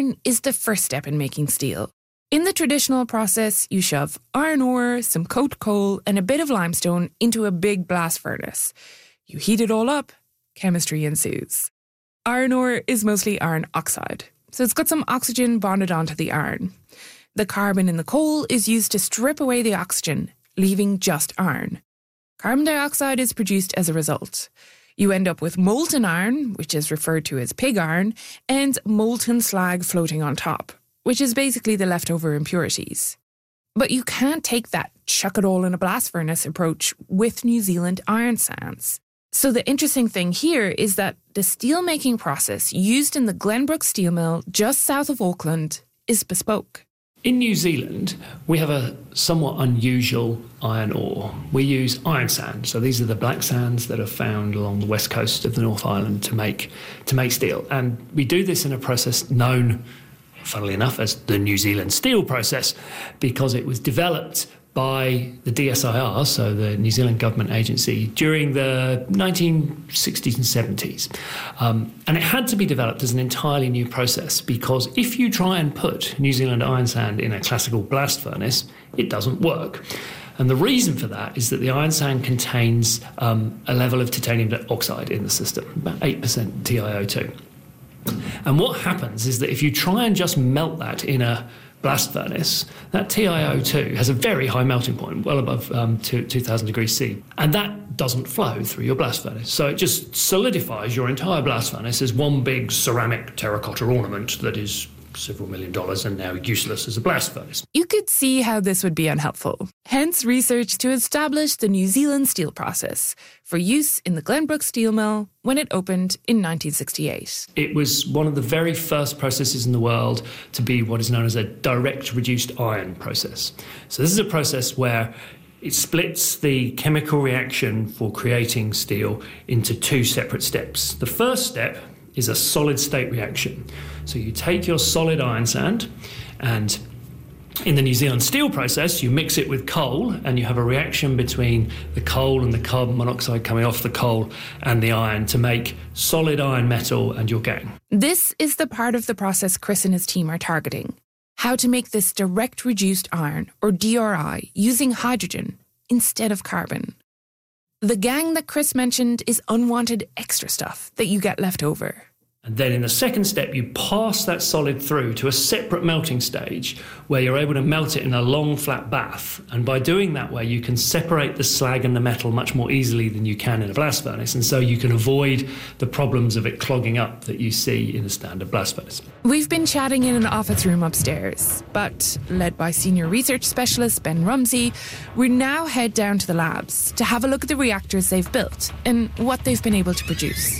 iron is the first step in making steel. In the traditional process, you shove iron ore, some coke coal, and a bit of limestone into a big blast furnace. You heat it all up, chemistry ensues. Iron ore is mostly iron oxide, so it's got some oxygen bonded onto the iron. The carbon in the coal is used to strip away the oxygen, leaving just iron. Carbon dioxide is produced as a result. You end up with molten iron, which is referred to as pig iron, and molten slag floating on top, which is basically the leftover impurities. But you can't take that chuck it all in a blast furnace approach with New Zealand iron sands. So the interesting thing here is that the steelmaking process used in the Glenbrook steel mill just south of Auckland is bespoke. In New Zealand, we have a somewhat unusual iron ore. We use iron sand. So these are the black sands that are found along the west coast of the North Island to make steel. And we do this in a process known, funnily enough, as the New Zealand steel process, because it was developed by the DSIR, so the New Zealand government agency, during the 1960s and 70s. And it had to be developed as an entirely new process, because if you try and put New Zealand iron sand in a classical blast furnace, it doesn't work. And the reason for that is that the iron sand contains a level of titanium dioxide in the system, about 8% TiO2. And what happens is that if you try and just melt that in a blast furnace, that TiO2 has a very high melting point, well above 2000 degrees C, and that doesn't flow through your blast furnace. So it just solidifies your entire blast furnace as one big ceramic terracotta ornament that is several $1 million and now useless as a blast furnace. You could see how this would be unhelpful. Hence research to establish the New Zealand steel process for use in the Glenbrook steel mill when it opened in 1968. It was one of the very first processes in the world to be what is known as a direct reduced iron process. So this is a process where it splits the chemical reaction for creating steel into two separate steps. The first step is a solid state reaction. So you take your solid iron sand, and in the New Zealand steel process, you mix it with coal, and you have a reaction between the coal and the carbon monoxide coming off the coal and the iron to make solid iron metal and your gang. This is the part of the process Chris and his team are targeting. How to make this direct reduced iron, or DRI, using hydrogen instead of carbon. The gang that Chris mentioned is unwanted extra stuff that you get left over. And then in the second step, you pass that solid through to a separate melting stage where you're able to melt it in a long, flat bath. And by doing that way, you can separate the slag and the metal much more easily than you can in a blast furnace. And so you can avoid the problems of it clogging up that you see in a standard blast furnace. We've been chatting in an office room upstairs, but led by senior research specialist Ben Rumsey, we now head down to the labs to have a look at the reactors they've built and what they've been able to produce.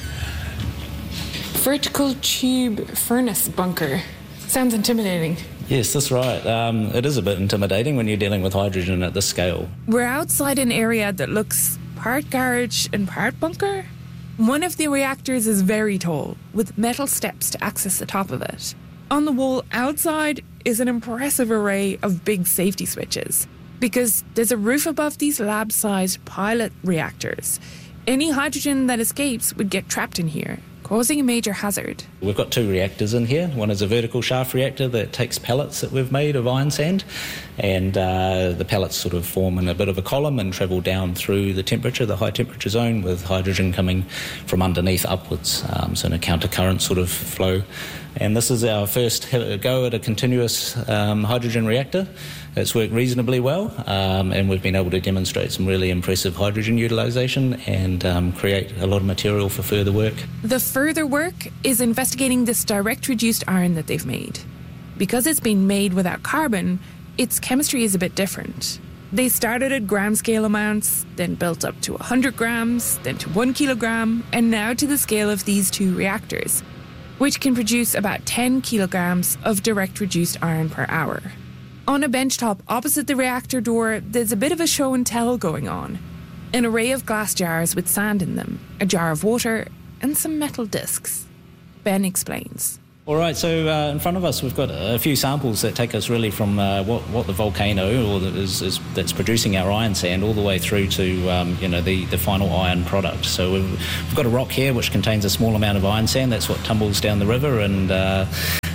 Vertical tube furnace bunker. Sounds intimidating. Yes, that's right. It is a bit intimidating when you're dealing with hydrogen at this scale. We're outside an area that looks part garage and part bunker. One of the reactors is very tall, with metal steps to access the top of it. On the wall outside is an impressive array of big safety switches, because there's a roof above these lab-sized pilot reactors. Any hydrogen that escapes would get trapped in here, causing a major hazard. We've got two reactors in here. One is a vertical shaft reactor that takes pellets that we've made of iron sand, and the pellets sort of form in a bit of a column and travel down through the temperature, the high temperature zone, with hydrogen coming from underneath upwards, so in a counter-current sort of flow. And this is our first go at a continuous hydrogen reactor. It's worked reasonably well, and we've been able to demonstrate some really impressive hydrogen utilisation and create a lot of material for further work. The further work is investigating this direct reduced iron that they've made. Because it's been made without carbon, its chemistry is a bit different. They started at gram scale amounts, then built up to 100 grams, then to 1 kilogram, and now to the scale of these two reactors, which can produce about 10 kilograms of direct reduced iron per hour. On a benchtop opposite the reactor door, there's a bit of a show and tell going on. An array of glass jars with sand in them, a jar of water, and some metal discs. Ben explains. All right, so in front of us we've got a few samples that take us really from what the volcano or that's producing our iron sand all the way through to the final iron product. So we've got a rock here which contains a small amount of iron sand. That's what tumbles down the river, and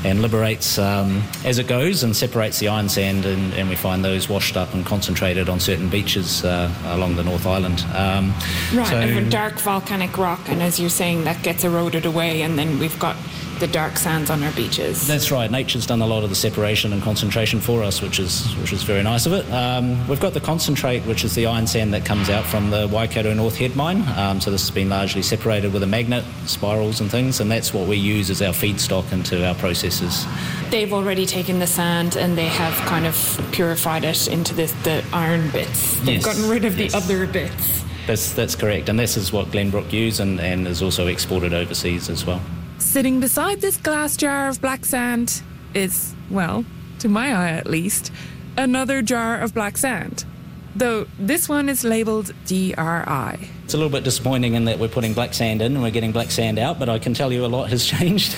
and liberates as it goes and separates the iron sand, and we find those washed up and concentrated on certain beaches along the North Island. And dark volcanic rock, and as you're saying, that gets eroded away, and then we've got the dark sands on our beaches. That's right. Nature's done a lot of the separation and concentration for us, which is very nice of it. We've got the concentrate, which is the iron sand that comes out from the Waikato North Head mine. So this has been largely separated with a magnet, spirals and things, and that's what we use as our feedstock into our processes. They've already taken the sand and they have kind of purified it into the iron bits. They've gotten rid of the other bits. That's correct, and this is what Glenbrook use and is also exported overseas as well. Sitting beside this glass jar of black sand is, well, to my eye at least, another jar of black sand. Though this one is labelled DRI. It's a little bit disappointing in that we're putting black sand in and we're getting black sand out, but I can tell you a lot has changed.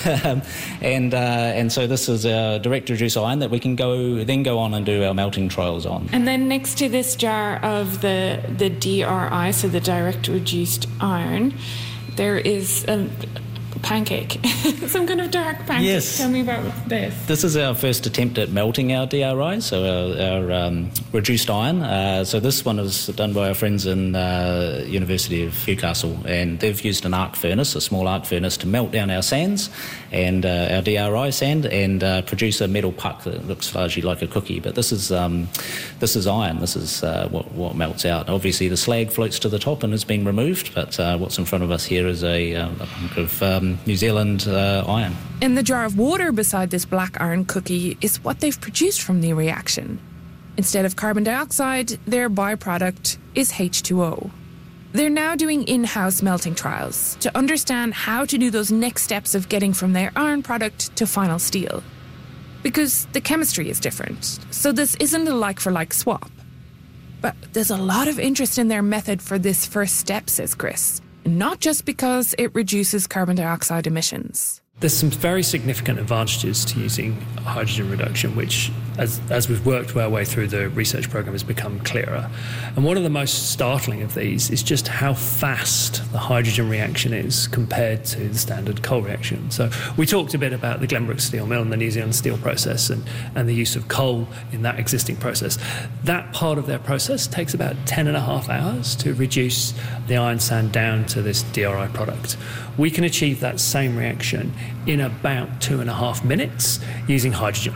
And so this is a direct reduced iron that we can go on and do our melting trials on. And then next to this jar of the DRI, so the direct reduced iron, there is a pancake, some kind of dark pancake. Yes. Tell me about this. This is our first attempt at melting our DRI, so our reduced iron. So this one is done by our friends in University of Newcastle, and they've used an arc furnace, a small arc furnace, to melt down our sands and our DRI sand and produce a metal puck that looks largely like a cookie. But this is iron. This is what melts out. Obviously, the slag floats to the top and is being removed, but what's in front of us here is a hunk of New Zealand iron. And the jar of water beside this black iron cookie is what they've produced from the reaction. Instead of carbon dioxide, their byproduct is H2O. They're now doing in-house melting trials to understand how to do those next steps of getting from their iron product to final steel. Because the chemistry is different, so this isn't a like-for-like swap. But there's a lot of interest in their method for this first step, says Chris. Not just because it reduces carbon dioxide emissions. There's some very significant advantages to using hydrogen reduction, which, as we've worked our way through the research program, has become clearer. And one of the most startling of these is just how fast the hydrogen reaction is compared to the standard coal reaction. So we talked a bit about the Glenbrook steel mill and the New Zealand steel process and the use of coal in that existing process. That part of their process takes about 10.5 hours to reduce the iron sand down to this DRI product. We can achieve that same reaction in about 2.5 minutes using hydrogen.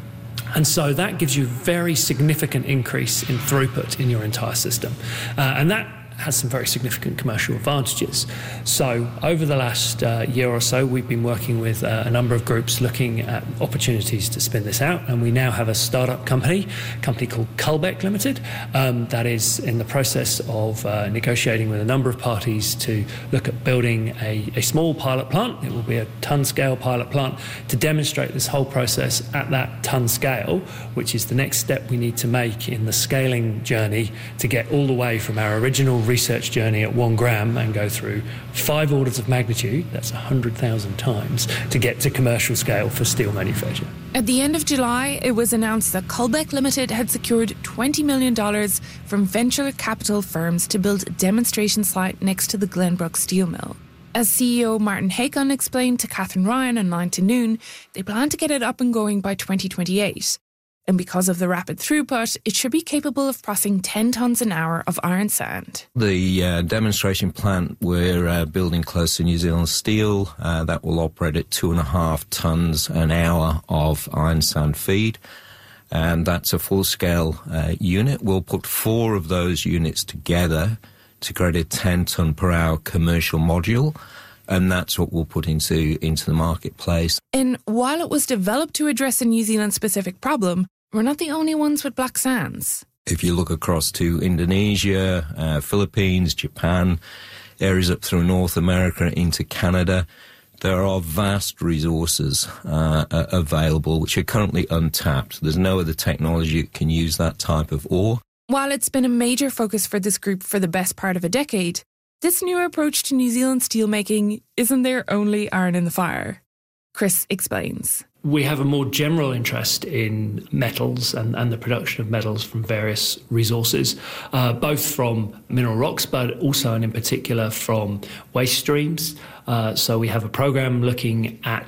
And so that gives you a very significant increase in throughput in your entire system. And that has some very significant commercial advantages. So over the last year or so, we've been working with a number of groups looking at opportunities to spin this out, and we now have a startup company called Cullbeck Limited, that is in the process of negotiating with a number of parties to look at building a small pilot plant. It will be a ton-scale pilot plant to demonstrate this whole process at that ton scale, which is the next step we need to make in the scaling journey to get all the way from our original research journey at 1 gram and go through 5 orders of magnitude, that's 100,000 times, to get to commercial scale for steel manufacture. At the end of July, it was announced that Cullbeck Limited had secured $20 million from venture capital firms to build a demonstration site next to the Glenbrook steel mill. As CEO Martin Hakon explained to Catherine Ryan on 9 to Noon, they plan to get it up and going by 2028. And because of the rapid throughput, it should be capable of processing 10 tonnes an hour of iron sand. The demonstration plant we're building close to New Zealand Steel, that will operate at 2.5 tonnes an hour of iron sand feed. And that's a full-scale unit. We'll put 4 of those units together to create a 10-tonne per hour commercial module. And that's what we'll put into the marketplace. And while it was developed to address a New Zealand-specific problem, we're not the only ones with black sands. If you look across to Indonesia, Philippines, Japan, areas up through North America into Canada, there are vast resources available which are currently untapped. There's no other technology that can use that type of ore. While it's been a major focus for this group for the best part of a decade, this new approach to New Zealand steelmaking isn't their only iron in the fire. Chris explains. We have a more general interest in metals and the production of metals from various resources, both from mineral rocks, but also and in particular from waste streams. So we have a program looking at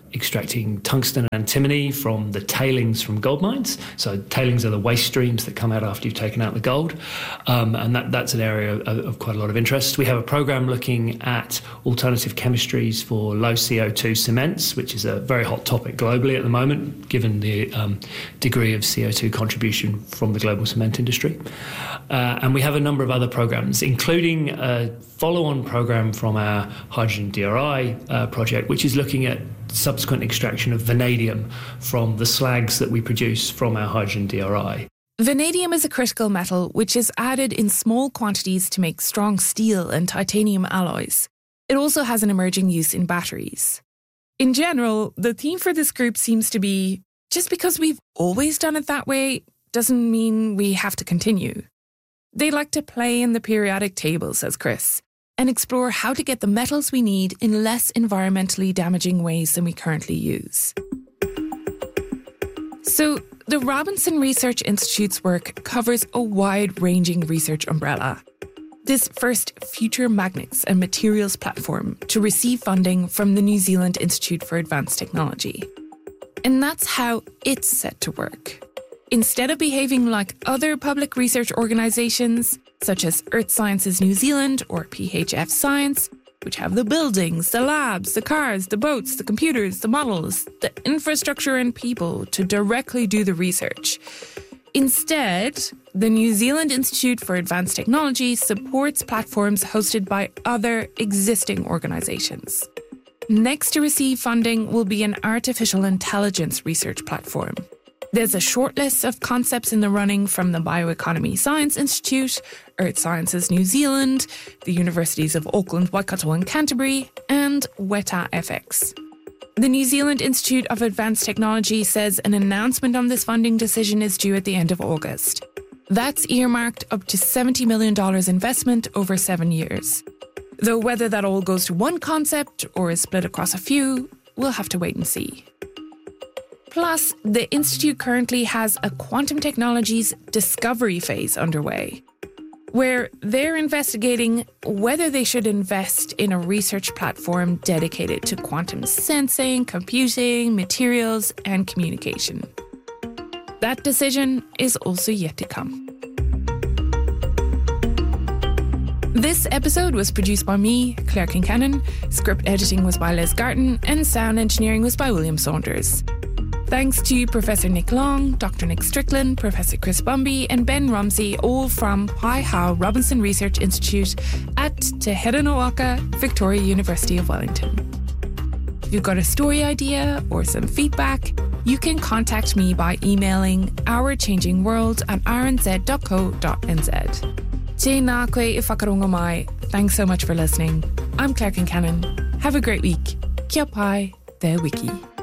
extracting tungsten and antimony from the tailings from gold mines. So tailings are the waste streams that come out after you've taken out the gold. And that's an area of quite a lot of interest. We have a program looking at alternative chemistries for low CO2 cements, which is a very hot topic globally at the moment, given the degree of CO2 contribution from the global cement industry. And we have a number of other programs, including a follow-on program from our hydrogen DRI project, which is looking at subsequent extraction of vanadium from the slags that we produce from our hydrogen DRI. Vanadium is a critical metal which is added in small quantities to make strong steel and titanium alloys. It also has an emerging use in batteries. In general, the theme for this group seems to be, just because we've always done it that way doesn't mean we have to continue. They like to play in the periodic table, says Chris, and explore how to get the metals we need in less environmentally damaging ways than we currently use. So, the Robinson Research Institute's work covers a wide-ranging research umbrella. This first Future Magnets and Materials platform to receive funding from the New Zealand Institute for Advanced Technology. And that's how it's set to work. Instead of behaving like other public research organisations, such as Earth Sciences New Zealand or PHF Science, which have the buildings, the labs, the cars, the boats, the computers, the models, the infrastructure and people to directly do the research. Instead, the New Zealand Institute for Advanced Technology supports platforms hosted by other existing organisations. Next to receive funding will be an artificial intelligence research platform. There's a short list of concepts in the running from the Bioeconomy Science Institute, Earth Sciences New Zealand, the Universities of Auckland, Waikato and Canterbury, and Weta FX. The New Zealand Institute of Advanced Technology says an announcement on this funding decision is due at the end of August. That's earmarked up to $70 million investment over 7 years. Though whether that all goes to one concept or is split across a few, we'll have to wait and see. Plus, the Institute currently has a quantum technologies discovery phase underway, where they're investigating whether they should invest in a research platform dedicated to quantum sensing, computing, materials, and communication. That decision is also yet to come. This episode was produced by me, Claire Kincannon, script editing was by Les Garton, and sound engineering was by William Saunders. Thanks to Professor Nick Long, Dr. Nick Strickland, Professor Chris Bumby and Ben Rumsey, all from Waiha Robinson Research Institute at Te Herenowaka, Victoria University of Wellington. If you've got a story idea or some feedback, you can contact me by emailing ourchangingworld@rnz.co.nz. Tēnā koe I whakarongo mai. Thanks so much for listening. I'm Claire Kincannon. Have a great week. Kia pai, te wiki.